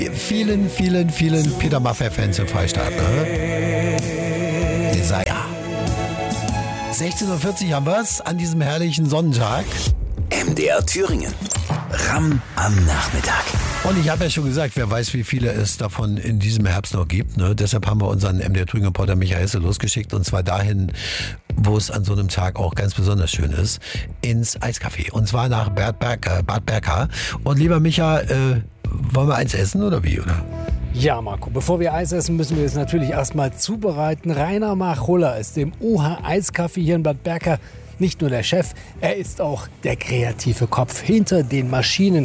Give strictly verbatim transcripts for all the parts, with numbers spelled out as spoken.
Vielen, vielen, vielen Peter Maffay-Fans im Freistaat. Ne? Desire. sechzehn Uhr vierzig haben wir es an diesem herrlichen Sonnentag. M D R Thüringen. Ram am Nachmittag. Und ich habe ja schon gesagt, wer weiß, wie viele es davon in diesem Herbst noch gibt. Ne? Deshalb haben wir unseren M D R Thüringen Reporter Michael Hesse losgeschickt. Und zwar dahin, wo es an so einem Tag auch ganz besonders schön ist, ins Eiscafé. Und zwar nach Bad Berka. Bad Berka. Und lieber Micha, äh, wollen wir eins essen oder wie, oder? Ja, Marco, bevor wir Eis essen, müssen wir es natürlich erstmal zubereiten. Rainer Machulla ist im U H Eiscafé hier in Bad Berka nicht nur der Chef, er ist auch der kreative Kopf hinter den Maschinen.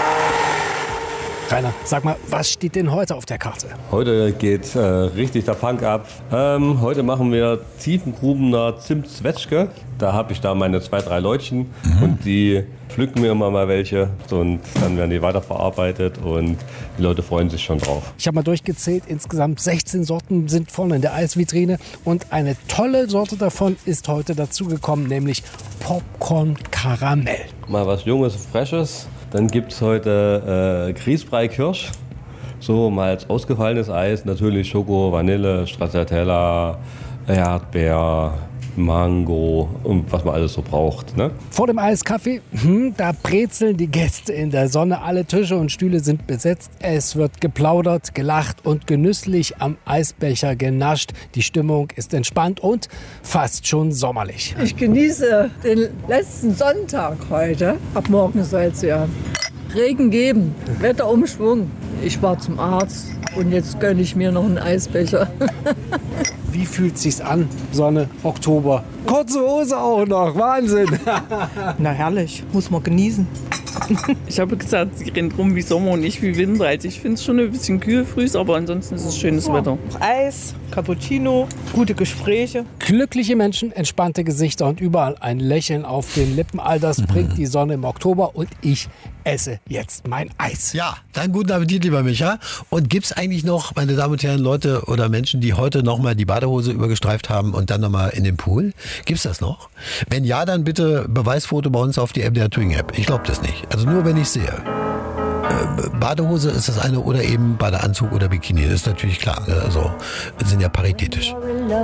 Rainer, sag mal, was steht denn heute auf der Karte? Heute geht äh, richtig der Punk ab. Ähm, heute machen wir Tiefengrubener Zimt-Zwetschge. Da habe ich da meine zwei, drei Leutchen mhm. und die pflücken mir immer mal welche und dann werden die weiterverarbeitet und die Leute freuen sich schon drauf. Ich habe mal durchgezählt, insgesamt sechzehn Sorten sind vorne in der Eisvitrine und eine tolle Sorte davon ist heute dazugekommen, nämlich Popcorn Karamell. Mal was Junges, Freshes. Dann gibt es heute äh, Grießbrei Kirsch, so mal als ausgefallenes Eis, natürlich Schoko, Vanille, Stracciatella, Erdbeer, Mango und was man alles so braucht. Ne? Vor dem Eiskaffee, hm, da brezeln die Gäste in der Sonne. Alle Tische und Stühle sind besetzt. Es wird geplaudert, gelacht und genüsslich am Eisbecher genascht. Die Stimmung ist entspannt und fast schon sommerlich. Ich genieße den letzten Sonntag heute. Ab morgen soll es ja Regen geben, Wetterumschwung. Ich war zum Arzt und jetzt gönne ich mir noch einen Eisbecher. Wie fühlt sich's an? Sonne, Oktober. Kurze Hose auch noch. Wahnsinn. Na herrlich, muss man genießen. Ich habe gesagt, sie rennt rum wie Sommer und nicht wie Winter. Also ich finde es schon ein bisschen kühl früh, aber ansonsten ist es schönes Wetter. Eis, Cappuccino, gute Gespräche. Glückliche Menschen, entspannte Gesichter und überall ein Lächeln auf den Lippen. All das bringt die Sonne im Oktober und ich esse jetzt mein Eis. Ja, dann guten Appetit, lieber Micha. Und gibt's eigentlich noch, meine Damen und Herren, Leute oder Menschen, die heute nochmal die Badehose übergestreift haben und dann nochmal in den Pool? Gibt's das noch? Wenn ja, dann bitte Beweisfoto bei uns auf die M D R Thüringen App. Ich glaube das nicht. Also nur, wenn ich sehe. Äh, Badehose ist das eine oder eben Badeanzug oder Bikini. Das ist natürlich klar. Also sind ja paritätisch.